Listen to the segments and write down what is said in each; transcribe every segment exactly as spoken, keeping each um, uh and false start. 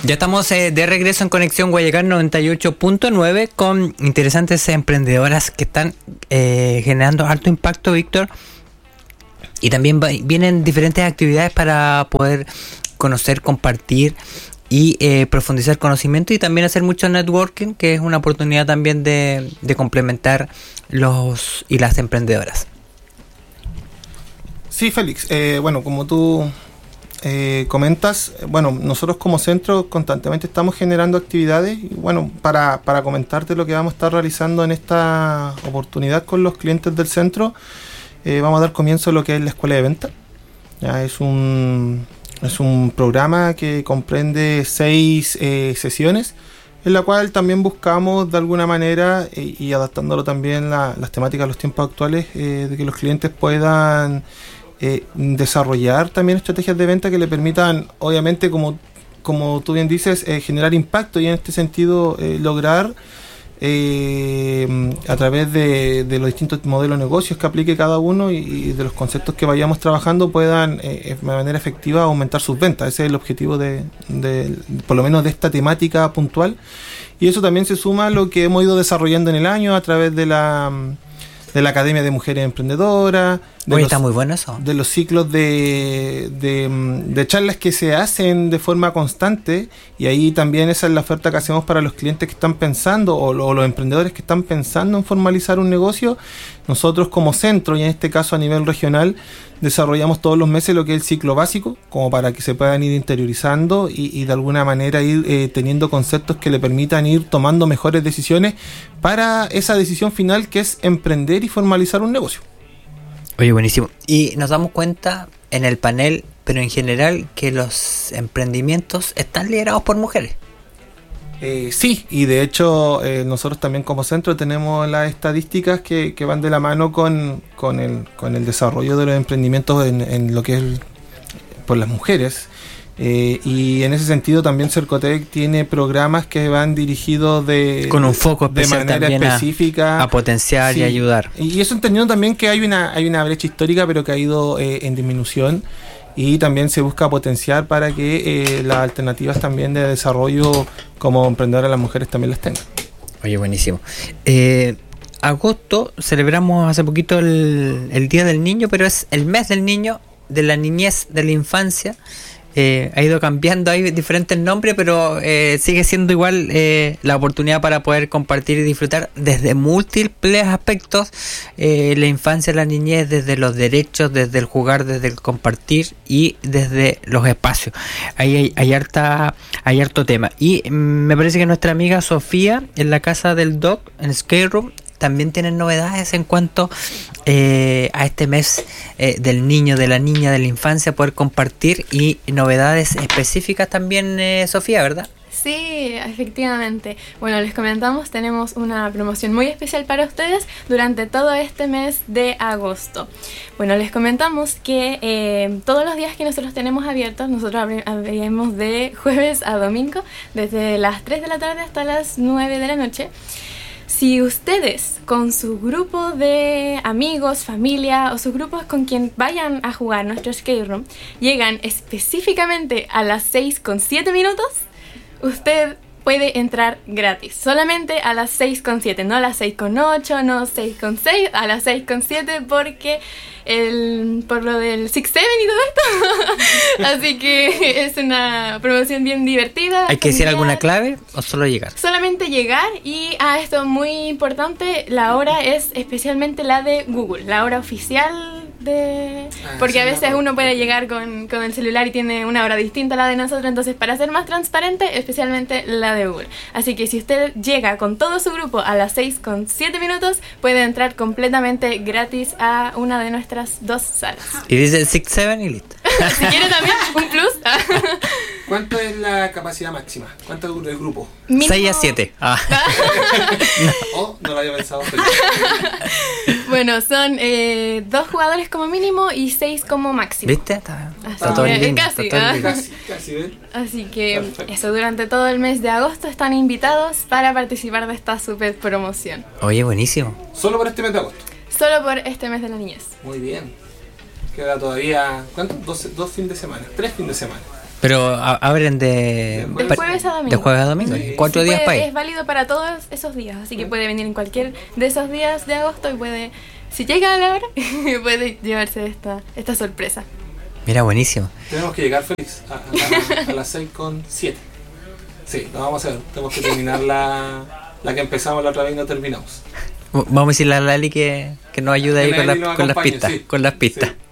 Ya estamos eh, de regreso en Conexión Guayacán noventa y ocho punto nueve con interesantes emprendedoras que están eh, generando alto impacto, Víctor. Y también va, vienen diferentes actividades para poder conocer, compartir y eh, profundizar conocimiento y también hacer mucho networking, que es una oportunidad también de, de complementar los y las emprendedoras. Sí, Félix. Eh, bueno, como tú eh, comentas, bueno, nosotros como centro constantemente estamos generando actividades y bueno, para, para comentarte lo que vamos a estar realizando en esta oportunidad con los clientes del centro, eh, vamos a dar comienzo a lo que es la escuela de venta. Ya es un, es un programa que comprende seis eh, sesiones, en la cual también buscamos de alguna manera eh, y adaptándolo también la, las temáticas a los tiempos actuales, eh, de que los clientes puedan Eh, desarrollar también estrategias de venta que le permitan, obviamente, como, como tú bien dices, eh, generar impacto y en este sentido eh, lograr eh, a través de, de los distintos modelos de negocios que aplique cada uno y, y de los conceptos que vayamos trabajando puedan eh, de manera efectiva aumentar sus ventas. Ese es el objetivo de, de por lo menos de esta temática puntual, y eso también se suma a lo que hemos ido desarrollando en el año a través de la de la Academia de Mujeres Emprendedoras. De Oye, los, está muy bueno eso. De los ciclos de, de, de charlas que se hacen de forma constante, y ahí también esa es la oferta que hacemos para los clientes que están pensando o, o los emprendedores que están pensando en formalizar un negocio. Nosotros como centro, y en este caso a nivel regional, desarrollamos todos los meses lo que es el ciclo básico, como para que se puedan ir interiorizando y, y de alguna manera ir eh, teniendo conceptos que le permitan ir tomando mejores decisiones para esa decisión final que es emprender y formalizar un negocio. Oye, buenísimo. Y nos damos cuenta en el panel, pero en general, que los emprendimientos están liderados por mujeres. Eh, sí, y de hecho eh, nosotros también como centro tenemos las estadísticas que, que van de la mano con, con, el, con el desarrollo de los emprendimientos en, en lo que es el, por las mujeres. Eh, y en ese sentido también Cercotec tiene programas que van dirigidos de con un foco especial de manera específica a, a potenciar, sí, y ayudar. Y eso entendiendo también que hay una hay una brecha histórica, pero que ha ido eh, en disminución, y también se busca potenciar para que eh, las alternativas también de desarrollo como emprendedoras las mujeres también las tengan. Oye, buenísimo. Eh, agosto celebramos hace poquito el, el Día del Niño, pero es el mes del niño, de la niñez, de la infancia. Eh, ha ido cambiando, hay diferentes nombres, pero eh, sigue siendo igual eh, la oportunidad para poder compartir y disfrutar desde múltiples aspectos eh, la infancia, la niñez, desde los derechos, desde el jugar, desde el compartir y desde los espacios. Ahí hay, hay harta, hay harto tema. Y mm, me parece que nuestra amiga Sofía en la casa del Doc, en Skate Room, también tienen novedades en cuanto eh, a este mes eh, del niño, de la niña, de la infancia, poder compartir, y novedades específicas también, eh, Sofía, ¿verdad? Sí, efectivamente. Bueno, les comentamos, tenemos una promoción muy especial para ustedes durante todo este mes de agosto. Bueno, les comentamos que eh, todos los días que nosotros tenemos abiertos, nosotros abri- abrimos de jueves a domingo, desde las tres de la tarde hasta las nueve de la noche. Si ustedes con su grupo de amigos, familia o sus grupos con quien vayan a jugar nuestro skate room llegan específicamente a las seis con siete minutos, usted puede entrar gratis. Solamente a las seis con siete, no a las seis con ocho, no seis con seis, a las seis con siete, porque el, por lo del six seven y todo esto. Así que es una promoción bien divertida. ¿Hay que decir alguna clave o solo llegar? Solamente llegar, y a ah, esto muy importante, la hora es especialmente la de Google, la hora oficial de... Porque a veces uno puede llegar con, con el celular y tiene una hora distinta a la de nosotros, entonces para ser más transparente, especialmente la de Google. Así que si usted llega con todo su grupo a las seis con siete minutos, puede entrar completamente gratis a una de nuestras dos salas. Y dice six seven y listo. Si quiere también, un plus. ¿Cuánto es la capacidad máxima? ¿Cuánto es el grupo? Mínimo... seis a siete. Ah. no. Oh, no lo había pensado. Bueno, son eh, dos jugadores como mínimo y seis como máximo. ¿Viste? Está, está todo bien, lindo, casi, está todo ¿eh? lindo. Casi, casi, ¿ven? Así que Perfecto. Eso, durante todo el mes de agosto están invitados para participar de esta super promoción. Oye, buenísimo. Solo por este mes de agosto. Solo por este mes de la niñez. Muy bien. Queda todavía, ¿cuánto? Dos, dos fines de semana, tres fines de semana. Pero a- abren de, De pa- jueves a domingo. de jueves a domingo. Sí. Cuatro Sí, días puede- para Es ir. válido para todos esos días, así que puede venir en cualquier de esos días de agosto y puede, si llega a la hora, puede llevarse esta, esta sorpresa. Mira, buenísimo. Tenemos que llegar feliz a, a, a las seis con siete. Sí, lo vamos a hacer. Tenemos que terminar la, la que empezamos la otra vez y no terminamos. V- Vamos a decirle a Lali que, que nos ayude ahí Que con, Lali la- nos con las acompañe, pistas. sí. Con las pistas. Sí.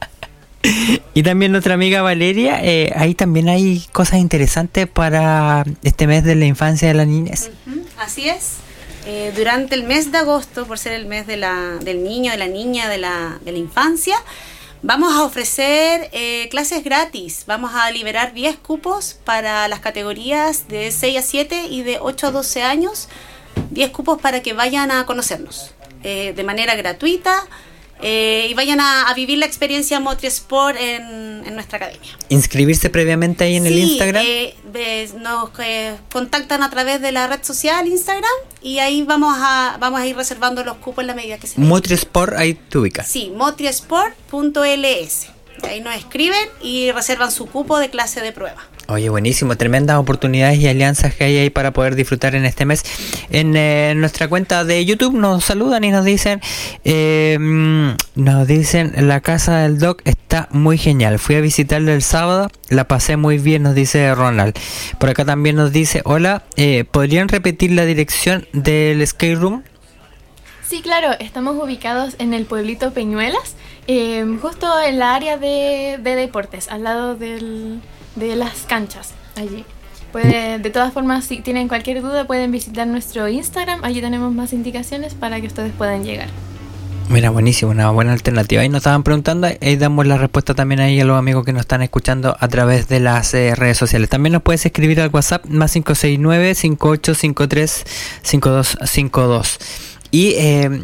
Y también nuestra amiga Valeria, eh, ahí también hay cosas interesantes para este mes de la infancia y de la niñez. Ujú, así es. Eh, durante el mes de agosto, por ser el mes de la, del niño, de la niña, de la, de la infancia, vamos a ofrecer eh, clases gratis. Vamos a liberar diez cupos para las categorías de seis a siete y de ocho a doce años. diez cupos para que vayan a conocernos eh, de manera gratuita. Eh, y vayan a, a vivir la experiencia MotriSport en, en nuestra academia. Inscribirse previamente ahí en el Sí, Instagram. eh, eh, nos eh, contactan a través de la red social Instagram y ahí vamos a vamos a ir reservando los cupos en la medida que se Motrisport, ahí te ubicas. Sí, motrisport punto l s. Ahí nos escriben y reservan su cupo de clase de prueba. Oye, buenísimo, tremendas oportunidades y alianzas que hay ahí para poder disfrutar en este mes. En eh, nuestra cuenta de YouTube nos saludan y nos dicen, eh, mm, nos dicen, la casa del Doc está muy genial. Fui a visitarla el sábado, la pasé muy bien, nos dice Ronald. Por acá también nos dice, hola, eh, ¿podrían repetir la dirección del skate room? Sí, claro, estamos ubicados en el pueblito Peñuelas, eh, justo en la área de, de deportes, al lado del, de las canchas, allí. Puede, de todas formas, si tienen cualquier duda, pueden visitar nuestro Instagram, allí tenemos más indicaciones para que ustedes puedan llegar. Mira, buenísimo, una buena alternativa. Ahí nos estaban preguntando, ahí damos la respuesta también ahí a los amigos que nos están escuchando a través de las eh, redes sociales. También nos puedes escribir al WhatsApp más cinco seis nueve, cinco ocho cinco tres, cinco dos cinco dos. Y eh,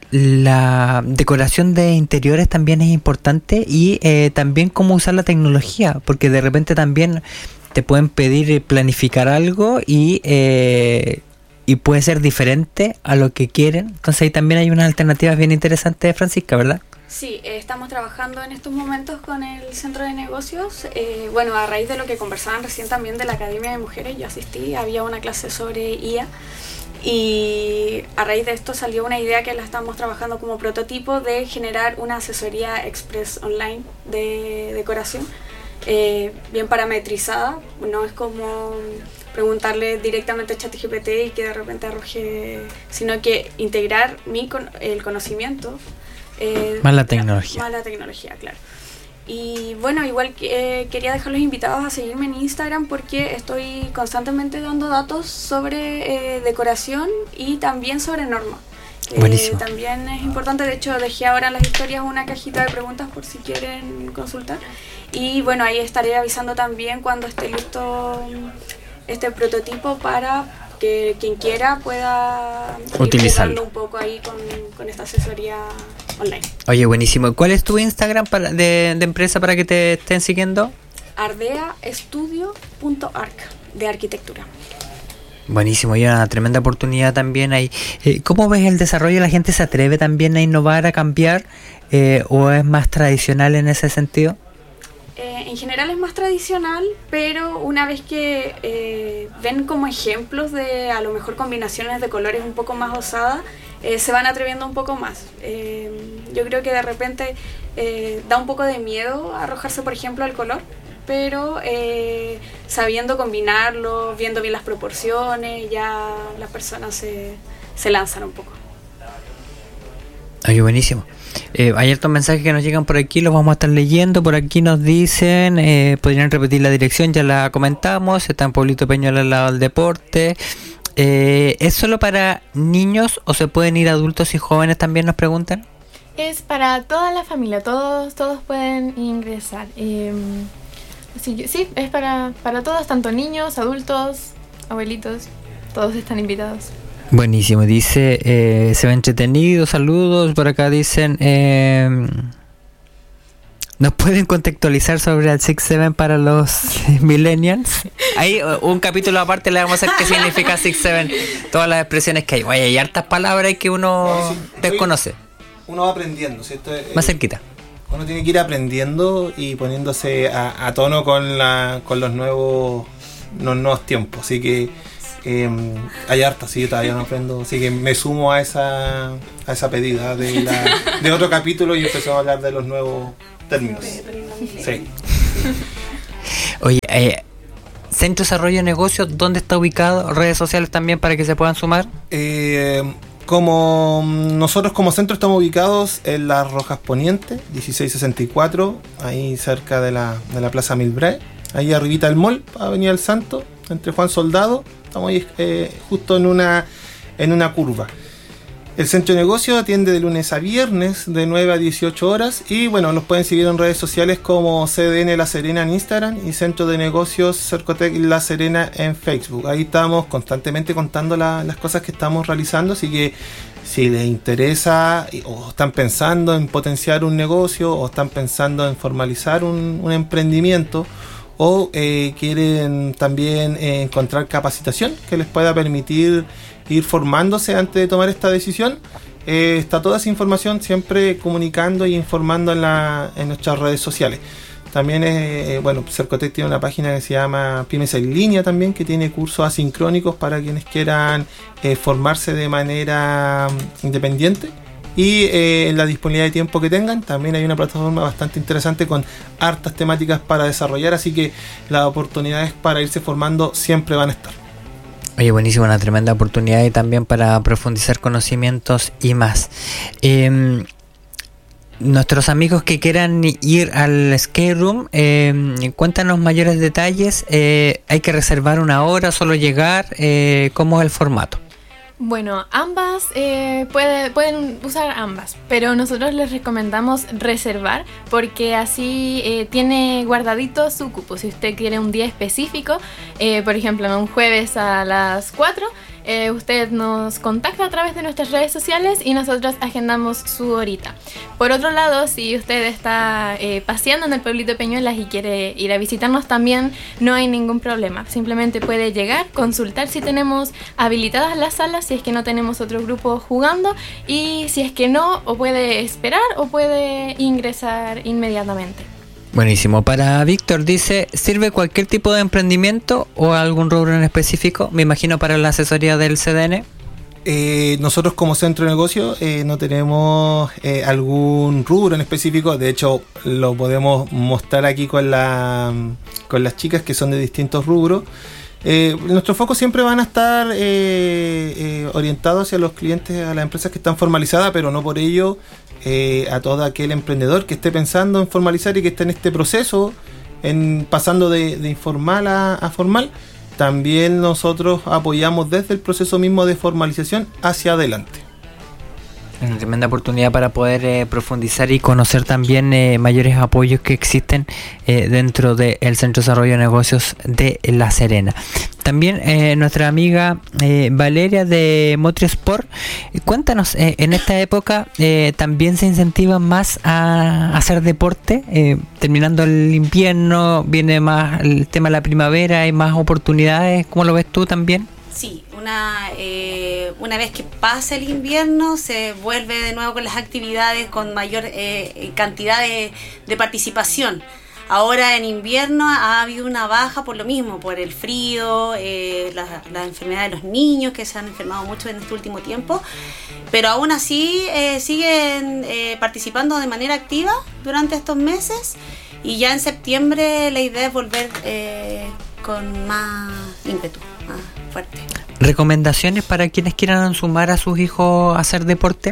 la decoración de interiores también es importante y eh, también cómo usar la tecnología, porque de repente también te pueden pedir planificar algo y... Eh, y puede ser diferente a lo que quieren. Entonces ahí también hay unas alternativas bien interesantes, Francisca, ¿verdad? Sí, eh, estamos trabajando en estos momentos con el centro de negocios. Eh, bueno, a raíz de lo que conversaban recién también de la Academia de Mujeres, yo asistí, había una clase sobre I A y a raíz de esto salió una idea que la estamos trabajando como prototipo de generar una asesoría express online de decoración, eh, bien parametrizada, no es como preguntarle directamente a ChatGPT y que de repente arroje, sino que integrar mi con, el conocimiento. Eh, Más la tecnología. Más la tecnología, claro. Y bueno, igual que, eh, quería dejarlos invitados a seguirme en Instagram porque estoy constantemente dando datos sobre eh, decoración y también sobre norma. Eh, Buenísimo. también es importante, de hecho dejé ahora en las historias una cajita de preguntas por si quieren consultar. Y bueno, ahí estaré avisando también cuando esté listo este prototipo para que quien quiera pueda utilizarlo un poco ahí con, con esta asesoría online. Oye, buenísimo. ¿Cuál es tu Instagram para, de, de empresa para que te estén siguiendo? ardeaestudio punto arc de arquitectura. Buenísimo, y una tremenda oportunidad también ahí. Eh, ¿Cómo ves el desarrollo? ¿La gente se atreve también a innovar, a cambiar? Eh, ¿O es más tradicional en ese sentido? Eh, en general es más tradicional, pero una vez que eh, ven como ejemplos de a lo mejor combinaciones de colores un poco más osadas, eh, se van atreviendo un poco más. Eh, yo creo que de repente eh, da un poco de miedo arrojarse, por ejemplo, al color, pero eh, sabiendo combinarlo, viendo bien las proporciones, ya las personas se, se lanzan un poco. Oye, buenísimo. Eh, hay otros mensajes que nos llegan por aquí, los vamos a estar leyendo. Por aquí nos dicen, eh, podrían repetir la dirección, ya la comentamos, está en Pueblito Peñuela al lado del deporte. Eh, ¿Es solo para niños o se pueden ir adultos y jóvenes también, nos preguntan? Es para toda la familia, todos todos pueden ingresar. Eh, sí, sí, es para, para todos, tanto niños, adultos, abuelitos, todos están invitados. Buenísimo, dice, eh, se ve entretenido, saludos, por acá dicen, eh, ¿nos pueden contextualizar sobre el six seven para los millennials? Ahí un capítulo aparte le vamos a hacer qué significa six seven, todas las expresiones que hay. Oye, hay hartas palabras que uno No, sí, desconoce. Uno va aprendiendo, ¿cierto? Más cerquita. uno tiene que ir aprendiendo y poniéndose a, a tono con, la, con los nuevos, los nuevos tiempos. Así que eh, hay harta, sí, yo todavía no aprendo. Así que me sumo a esa, a esa pedida de, la, de otro capítulo y empezamos a hablar de los nuevos términos. Sí. Oye, eh, Centro de Desarrollo de Negocios, ¿dónde está ubicado? Redes sociales también para que se puedan sumar. Eh, como nosotros como centro estamos ubicados en Las Rojas Poniente, dieciséis sesenta y cuatro, ahí cerca de la, de la Plaza Milbrae, ahí arribita del mall, Avenida del Santo, entre Juan Soldado, estamos ahí eh, justo en una, en una curva. El centro de negocio atiende de lunes a viernes de nueve a dieciocho horas y bueno, los pueden seguir en redes sociales como C D N La Serena en Instagram y Centro de Negocios Cercotec La Serena en Facebook. Ahí estamos constantemente contando la, las cosas que estamos realizando, así que si les interesa o están pensando en potenciar un negocio o están pensando en formalizar un, un emprendimiento o eh, quieren también eh, encontrar capacitación que les pueda permitir ir formándose antes de tomar esta decisión, eh, está toda esa información siempre comunicando y informando en, la, en nuestras redes sociales. También, eh, bueno, Cercotec tiene una página que se llama Pymes en Línea también, que tiene cursos asincrónicos para quienes quieran eh, formarse de manera independiente. Y eh, en la disponibilidad de tiempo que tengan, también hay una plataforma bastante interesante con hartas temáticas para desarrollar, así que las oportunidades para irse formando siempre van a estar. Oye, buenísimo, una tremenda oportunidad y también para profundizar conocimientos y más. Eh, nuestros amigos que quieran ir al Skate Room, eh, cuéntanos mayores detalles. Eh, ¿Hay que reservar una hora, solo llegar? Eh, ¿Cómo es el formato? Bueno, ambas, eh, puede, pueden usar ambas, pero nosotros les recomendamos reservar porque así eh, tiene guardadito su cupo. Si usted quiere un día específico, eh, por ejemplo, un jueves a las cuatro, eh, usted nos contacta a través de nuestras redes sociales y nosotros agendamos su horita. Por otro lado, si usted está eh, paseando en el pueblito de Peñuelas y quiere ir a visitarnos también, no hay ningún problema. Simplemente puede llegar, consultar si tenemos habilitadas las salas, si es que no tenemos otro grupo jugando, y si es que no, o puede esperar o puede ingresar inmediatamente. Buenísimo. Para Víctor dice, ¿sirve cualquier tipo de emprendimiento o algún rubro en específico? Me imagino para la asesoría del C D N. Eh, nosotros como centro de negocio eh, no tenemos eh, algún rubro en específico. De hecho, lo podemos mostrar aquí con, la, con las chicas que son de distintos rubros. Eh, nuestros focos siempre van a estar eh, eh, orientados hacia los clientes, a las empresas que están formalizadas, pero no por ello eh, a todo aquel emprendedor que esté pensando en formalizar y que esté en este proceso, en pasando de, de informal a, a formal. También nosotros apoyamos desde el proceso mismo de formalización hacia adelante. Una tremenda oportunidad para poder eh, profundizar y conocer también eh, mayores apoyos que existen eh, dentro del Centro de Desarrollo de Negocios de La Serena. También eh, nuestra amiga eh, Valeria de Motrisport, eh, cuéntanos, eh, en esta época eh, también se incentiva más a, a hacer deporte, eh, terminando el invierno, viene más el tema de la primavera, hay más oportunidades, ¿cómo lo ves tú también? Sí, una, eh, una vez que pasa el invierno se vuelve de nuevo con las actividades con mayor eh, cantidad de, de participación. Ahora en invierno ha habido una baja por lo mismo, por el frío, eh, la, la enfermedad de los niños que se han enfermado mucho en este último tiempo, pero aún así eh, siguen eh, participando de manera activa durante estos meses y ya en septiembre la idea es volver eh, con más ímpetu, más fuerte. ¿Recomendaciones para quienes quieran sumar a sus hijos a hacer deporte?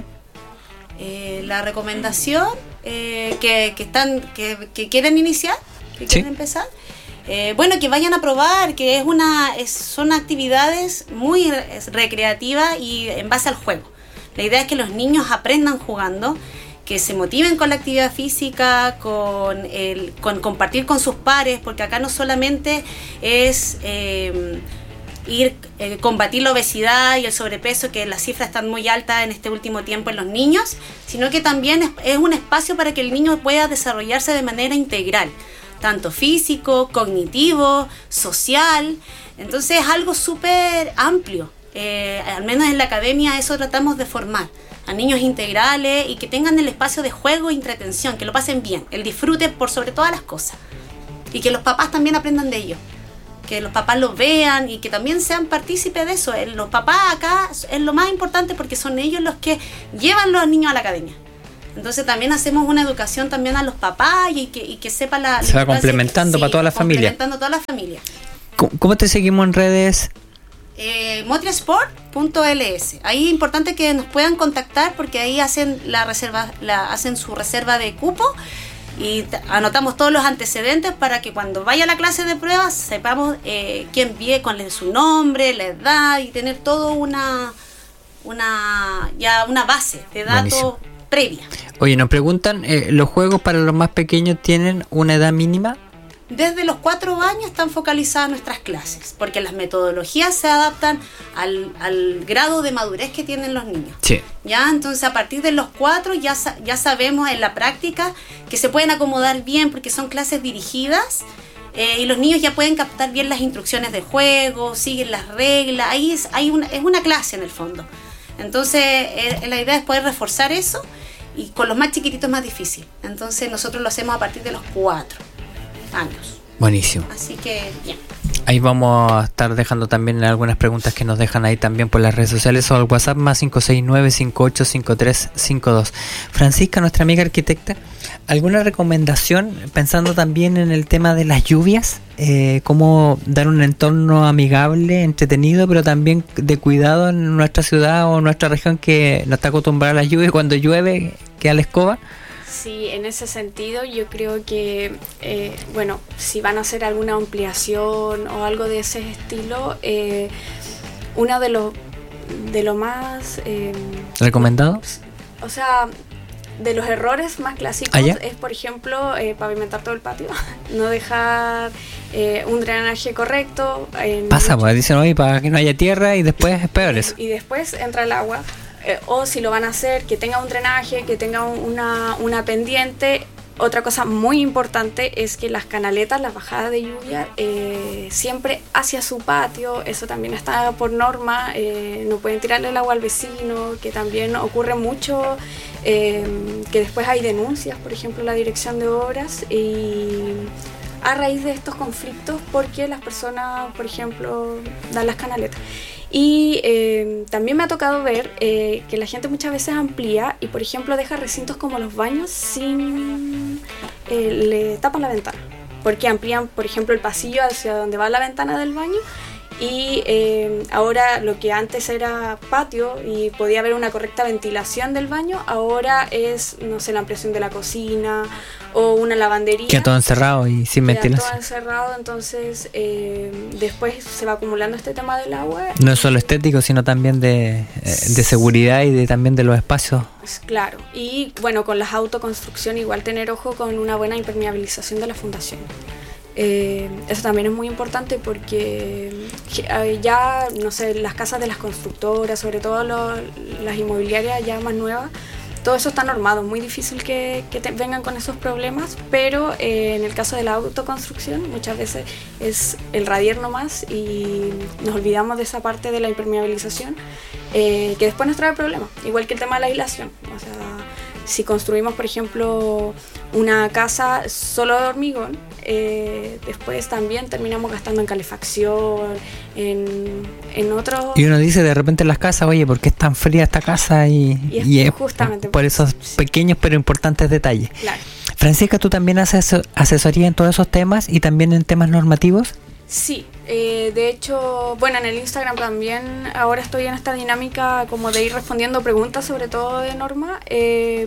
Eh, la recomendación eh, que, que están que, que quieren iniciar, que quieren sí. empezar, eh, bueno, que vayan a probar, que es una es, son actividades muy recreativas y en base al juego. La idea es que los niños aprendan jugando, que se motiven con la actividad física, con el con compartir con sus pares, porque acá no solamente es eh, ir eh, combatir la obesidad y el sobrepeso, que las cifras están muy altas en este último tiempo en los niños, sino que también es, es un espacio para que el niño pueda desarrollarse de manera integral, tanto físico, cognitivo, social. Entonces es algo súper amplio. Eh, al menos en la academia eso tratamos de formar, a niños integrales y que tengan el espacio de juego y entretención, que lo pasen bien, el disfrute por sobre todas las cosas. Y que los papás también aprendan de ello. Que los papás los vean y que también sean partícipes de eso. Los papás acá es lo más importante porque son ellos los que llevan los niños a la academia. Entonces también hacemos una educación también a los papás y que, y que sepa la... Se va complementando que, para sí, toda la familia. Complementando toda la familia. ¿Cómo, cómo te seguimos en redes? Eh, motriasport punto l s. Ahí es importante que nos puedan contactar porque ahí hacen la reserva, la, hacen su reserva de cupo y t- anotamos todos los antecedentes para que cuando vaya a la clase de pruebas sepamos eh, quién viene, cuál es su nombre, la edad y tener todo una, una ya una base de datos. Buenísimo. Previa. Oye, nos preguntan, eh, ¿los juegos para los más pequeños tienen una edad mínima? Desde los cuatro años están focalizadas nuestras clases, porque las metodologías se adaptan al, al grado de madurez que tienen los niños. Sí. Ya, entonces a partir de los cuatro ya, ya sabemos en la práctica que se pueden acomodar bien porque son clases dirigidas eh, y los niños ya pueden captar bien las instrucciones de juego, siguen las reglas, ahí es, hay una, es una clase en el fondo. Entonces eh, la idea es poder reforzar eso y con los más chiquititos es más difícil. Entonces nosotros lo hacemos a partir de los cuatro años. Buenísimo. Así que bien. Ahí vamos a estar dejando también algunas preguntas que nos dejan ahí también por las redes sociales o al WhatsApp más cinco seis nueve, cinco ocho cinco tres cinco dos. Francisca, nuestra amiga arquitecta, ¿alguna recomendación pensando también en el tema de las lluvias? Eh, ¿Cómo dar un entorno amigable, entretenido, pero también de cuidado en nuestra ciudad o nuestra región que no está acostumbrada a las lluvias? Cuando llueve, queda la escoba. Sí, en ese sentido yo creo que, eh, bueno, si van a hacer alguna ampliación o algo de ese estilo, eh, uno de los de lo más... Eh, ¿recomendado? O sea, de los errores más clásicos ¿Allá? es, por ejemplo, eh, pavimentar todo el patio, no dejar eh, un drenaje correcto. En Pasa, pues dicen hoy para que no haya tierra y después es peor eso. Y, y después entra el agua. Eh, o si lo van a hacer, que tenga un drenaje, que tenga una, una pendiente. Otra cosa muy importante es que las canaletas, las bajadas de lluvia, eh, siempre hacia su patio, eso también está por norma, eh, no pueden tirarle el agua al vecino, que también ocurre mucho, eh, que después hay denuncias, por ejemplo, la dirección de obras, y a raíz de estos conflictos, porque las personas, por ejemplo, dan las canaletas. Y eh, también me ha tocado ver eh, que la gente muchas veces amplía y, por ejemplo, deja recintos como los baños sin... Eh, le tapan la ventana. Porque amplían, por ejemplo, el pasillo hacia donde va la ventana del baño y eh, ahora lo que antes era patio y podía haber una correcta ventilación del baño, ahora es, no sé, la ampliación de la cocina o una lavandería. Queda todo encerrado y sin ventilación. Queda todo encerrado, entonces eh, después se va acumulando este tema del agua. No es solo estético, sino también de, eh, de seguridad y de también de los espacios. Claro, y bueno, con las autoconstrucción igual tener ojo con una buena impermeabilización de la fundación. Eh, eso también es muy importante porque eh, ya, no sé, las casas de las constructoras, sobre todo lo, las inmobiliarias ya más nuevas, todo eso está normado, muy difícil que, que te vengan con esos problemas, pero eh, en el caso de la autoconstrucción muchas veces es el radier nomás y nos olvidamos de esa parte de la impermeabilización eh, que después nos trae problemas, igual que el tema de la aislación. O sea, si construimos, por ejemplo, una casa solo de hormigón, eh, después también terminamos gastando en calefacción, en, en otros... Y uno dice de repente en las casas, oye, ¿por qué es tan fría esta casa? Y, y es, y es justamente por esos pequeños pero importantes detalles. Claro. Francisca, ¿tú también haces asesoría en todos esos temas y también en temas normativos? Sí, eh, de hecho, bueno, en el Instagram también ahora estoy en esta dinámica como de ir respondiendo preguntas, sobre todo de norma, eh,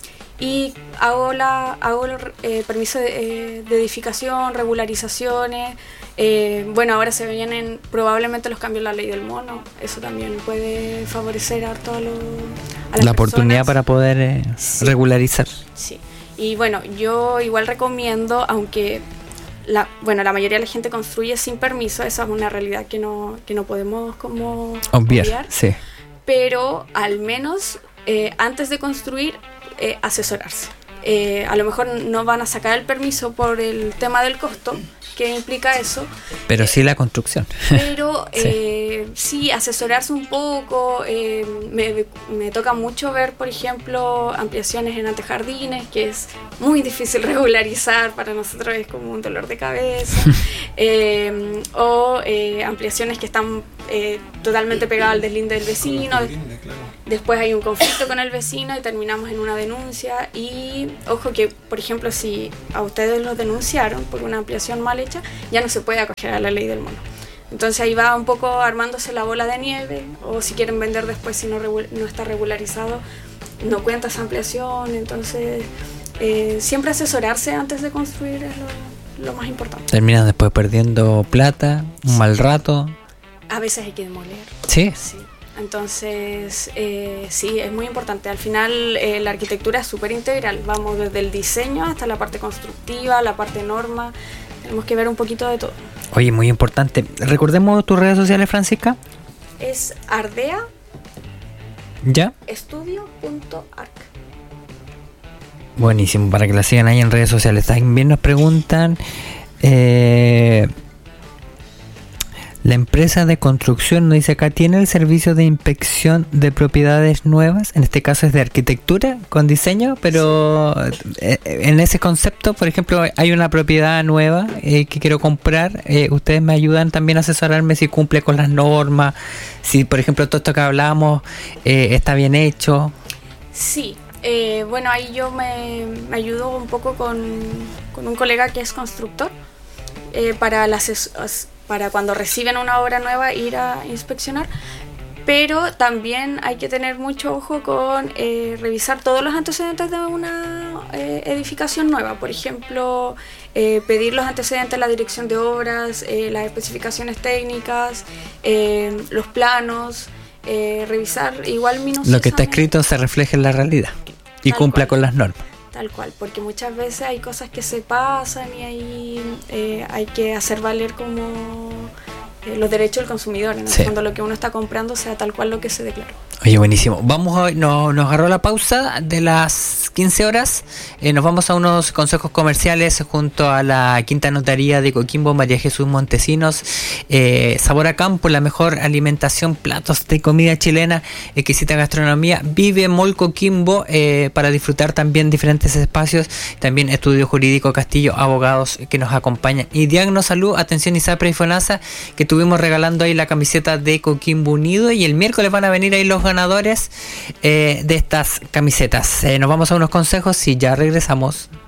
y hago la hago el eh, permiso de, eh, de edificación, regularizaciones, eh, bueno, ahora se vienen probablemente los cambios en la ley del mono, eso también puede favorecer harto a, lo, a las la oportunidad personas. Para poder eh, sí, regularizar. Sí, y bueno, yo igual recomiendo, aunque... La, bueno, la mayoría de la gente construye sin permiso, esa es una realidad que no, que no podemos como obviar, obviar, sí. Pero al menos eh, antes de construir, eh, asesorarse. Eh, a lo mejor no van a sacar el permiso por el tema del costo que implica eso. Pero sí la construcción. Pero eh, sí. sí, asesorarse un poco. Eh, me, me toca mucho ver, por ejemplo, ampliaciones en antejardines, que es muy difícil regularizar, para nosotros es como un dolor de cabeza. eh, o eh, ampliaciones que están eh, totalmente pegadas al deslinde del vecino. Deslinde, claro. Después hay un conflicto con el vecino y terminamos en una denuncia. Y ojo que, por ejemplo, si a ustedes los denunciaron por una ampliación mal hecha, ya no se puede acoger a la ley del mono. Entonces ahí va un poco armándose la bola de nieve, o si quieren vender después, si no, regu- no está regularizado, no cuenta esa ampliación. Entonces eh, siempre asesorarse antes de construir es lo, lo más importante. Terminan después perdiendo plata, un sí. mal rato. A veces hay que demoler. Sí. Sí. Entonces, eh, sí, es muy importante. Al final, eh, la arquitectura es súper integral. Vamos desde el diseño hasta la parte constructiva, la parte norma. Tenemos que ver un poquito de todo. Oye, muy importante. Recordemos tus redes sociales, Francisca. Es ardea. ¿Ya? Estudio punto arc. Buenísimo, para que la sigan ahí en redes sociales. También nos preguntan... Eh, La empresa de construcción, nos dice acá, ¿tiene el servicio de inspección de propiedades nuevas? En este caso es de arquitectura con diseño, pero sí. En ese concepto, por ejemplo, hay una propiedad nueva eh, que quiero comprar. Eh, ¿Ustedes me ayudan también a asesorarme si cumple con las normas? Si, por ejemplo, todo esto que hablamos eh, está bien hecho. Sí, eh, bueno, ahí yo me, me ayudo un poco con, con un colega que es constructor eh, para las... As, para cuando reciben una obra nueva ir a inspeccionar, pero también hay que tener mucho ojo con eh, revisar todos los antecedentes de una eh, edificación nueva. Por ejemplo, eh, pedir los antecedentes a la dirección de obras, eh, las especificaciones técnicas, eh, los planos, eh, revisar igual minuciosamente. Lo que está escrito se refleja en la realidad y Tal cumpla cual. Con las normas. Tal cual, porque muchas veces hay cosas que se pasan y ahí eh, hay que hacer valer como eh, los derechos del consumidor, en el sí. fondo lo que uno está comprando sea tal cual lo que se declaró. Oye, buenísimo. Vamos a, no, nos agarró la pausa de las quince horas. Eh, nos vamos a unos consejos comerciales junto a la Quinta Notaría de Coquimbo, María Jesús Montesinos. Eh, Sabor a Campo, la mejor alimentación, platos de comida chilena, exquisita gastronomía. Vive Mall Coquimbo eh, para disfrutar también diferentes espacios. También Estudio Jurídico Castillo, abogados que nos acompañan. Y Diagno Salud, atención ISAPRE y FONASA, que tuvimos regalando ahí la camiseta de Coquimbo Unido. Y el miércoles van a venir ahí los ganadores eh, de estas camisetas. Eh, nos vamos a unos consejos y ya regresamos.